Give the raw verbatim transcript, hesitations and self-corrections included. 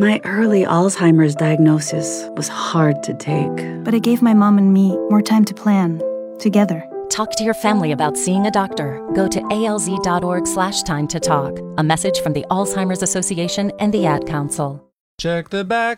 My early Alzheimer's diagnosis was hard to take. But it gave my mom and me more time to plan, together. Talk to your family about seeing a doctor. Go to alz.org slash time to talk. A message from the Alzheimer's Association and the Ad Council. Check the back